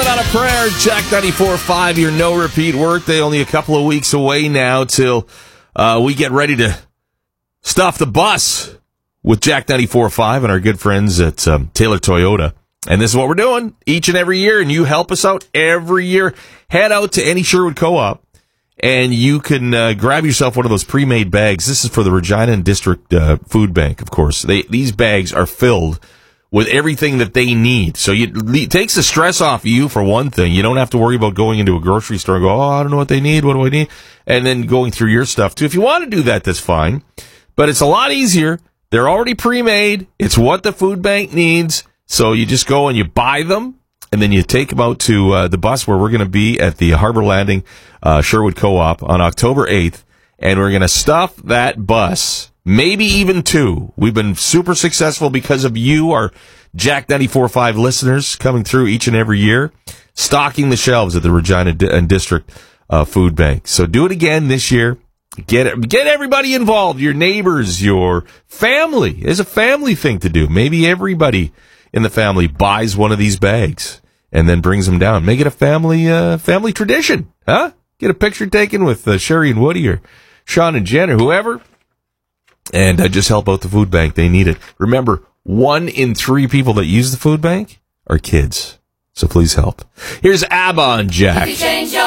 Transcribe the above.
on a Prayer. Jack 94.5, your no-repeat workday. Only a couple of weeks away now till we get ready to stuff the bus with Jack 94.5 and our good friends at Taylor Toyota. And this is what we're doing each and every year, and you help us out every year. Head out to any Sherwood Co-op, and you can grab yourself one of those pre-made bags. This is for the Regina and District Food Bank, of course. These bags are filled with everything that they need. So it takes the stress off of you, for one thing. You don't have to worry about going into a grocery store and go, oh, I don't know what they need. What do I need? And then going through your stuff, too. If you want to do that, that's fine. But it's a lot easier. They're already pre-made. It's what the food bank needs. So you just go and you buy them, and then you take them out to the bus where we're going to be at the Harbor Landing Sherwood Co-op on October 8th. And we're going to stuff that bus, maybe even two. We've been super successful because of you, our Jack 94.5 listeners, coming through each and every year, stocking the shelves at the Regina and District Food Bank. So do it again this year. Get everybody involved, your neighbors, your family. It's a family thing to do. Maybe everybody in the family buys one of these bags and then brings them down. Make it a family tradition, huh? Get a picture taken with Sherry and Woody or Sean and Jen or whoever, and just help out the food bank. They need it. Remember, 1 in 3 people that use the food bank are kids. So please help. Here's ABBA on Jack.